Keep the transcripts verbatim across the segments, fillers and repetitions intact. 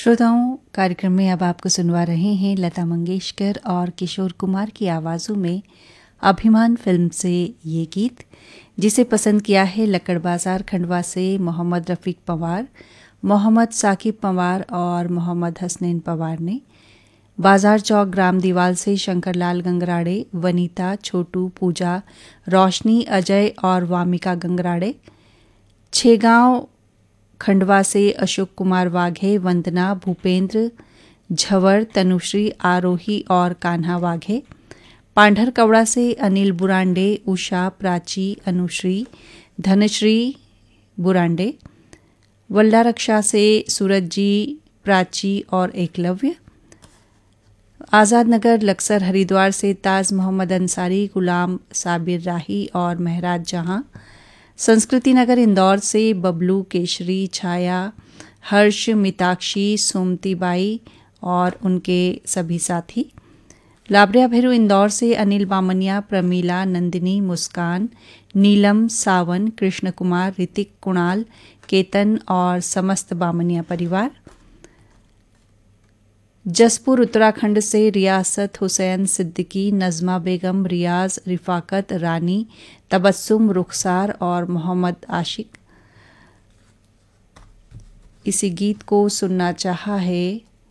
श्रोताओं, कार्यक्रम में अब आपको सुनवा रहे हैं लता मंगेशकर और किशोर कुमार की आवाज़ों में अभिमान फिल्म से ये गीत, जिसे पसंद किया है लक्कड़ बाजार खंडवा से मोहम्मद रफ़ीक पंवार, मोहम्मद साकिब पंवार और मोहम्मद हसनैन पंवार ने। बाजार चौक ग्राम दीवाल से शंकरलाल गंगराड़े, वनीता, छोटू, पूजा, रोशनी, अजय और वामिका गंगराड़े। छेगांव खंडवा से अशोक कुमार वाघे, वंदना, भूपेंद्र, झवर, तनुश्री, आरोही और कान्हा वाघे। पांढर कवड़ा से अनिल बुरांडे, उषा, प्राची, अनुश्री, धनश्री बुरांडे। वल्ला रक्षा से सूरज जी, प्राची और एकलव्य। आज़ाद नगर लक्सर हरिद्वार से ताज मोहम्मद अंसारी, गुलाम साबिर राही और महराज जहां। संस्कृति नगर इंदौर से बबलू, केशरी, छाया, हर्ष, मिताक्षी, सोमती बाई और उनके सभी साथी। लाबरिया भेरू इंदौर से अनिल बामनिया, प्रमीला, नंदिनी, मुस्कान, नीलम, सावन, कृष्ण कुमार, ऋतिक, कुणाल, केतन और समस्त बामनिया परिवार। जसपुर उत्तराखंड से रियासत हुसैन, सिद्दीकी, नज़मा बेगम, रियाज, रिफाकत, रानी, तबस्सुम, रुखसार और मोहम्मद आशिक। इसी गीत को सुनना चाहा है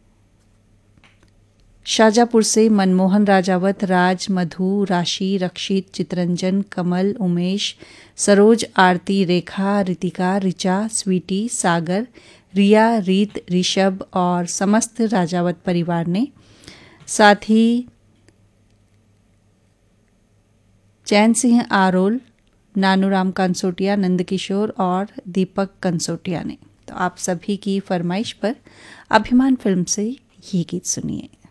शाजापुर से मनमोहन राजावत, राज, मधु, राशि, रक्षित, चितरंजन, कमल, उमेश, सरोज, आरती, रेखा, रितिका, रिचा, स्वीटी, सागर, रिया, रीत, ऋषभ और समस्त राजावत परिवार ने। साथ ही चैन सिंह आरोल, नानूराम कंसोटिया, नंदकिशोर और दीपक कंसोटिया ने। तो आप सभी की फरमाइश पर अभिमान फिल्म से ये गीत सुनिए।